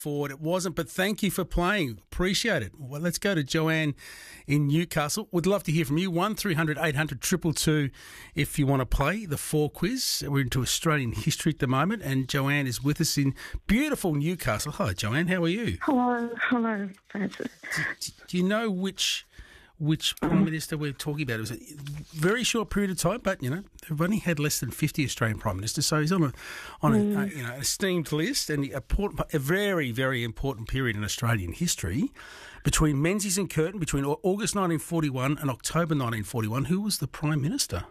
Forward. It wasn't, but thank you for playing. Appreciate it. Well, let's go to Joanne in Newcastle. Would love to hear from you. 1300 800 222 if you want to play the 4 quiz. We're into Australian history at the moment, and Joanne is with us in beautiful Newcastle. Hi, Joanne. How are you? Hello, Francis. Do you know which Prime Minister we're talking about? It was a very short period of time, but, they've only had less than 50 Australian Prime Ministers, so he's on an esteemed list, and a very, very important period in Australian history. Between Menzies and Curtin, between August 1941 and October 1941, who was the Prime Minister?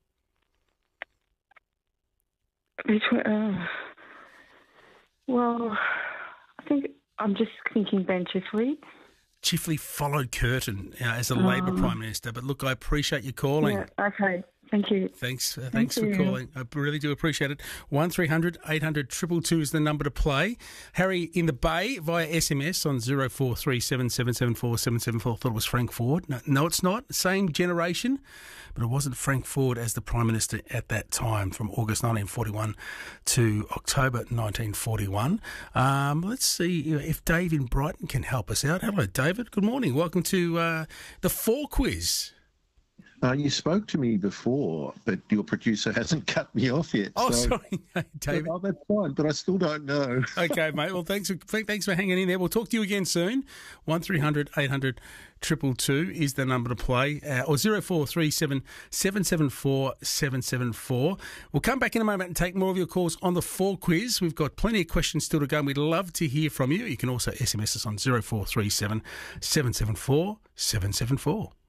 Well, I think I'm just thinking Ben Chifley. Chifley followed Curtin as a Labor Prime Minister. But look, I appreciate you calling. Yeah, okay. Thank you. Thanks for calling. I really do appreciate it. 1300 800 222 is the number to play. Harry in the Bay via SMS on 0437 774 774 thought it was Frank Ford. No, it's not. Same generation, but it wasn't Frank Ford as the Prime Minister at that time from August 1941 to October 1941. Let's see if Dave in Brighton can help us out. Hello, David. Good morning. Welcome to the 4 quiz. You spoke to me before, but your producer hasn't cut me off yet. Oh, sorry, David. Oh, that's fine, but I still don't know. Okay, mate. Well, thanks for hanging in there. We'll talk to you again soon. 1300 800 222 is the number to play, or 0437 774 774. We'll come back in a moment and take more of your calls on the 4 quiz. We've got plenty of questions still to go, and we'd love to hear from you. You can also SMS us on 0437 774 774.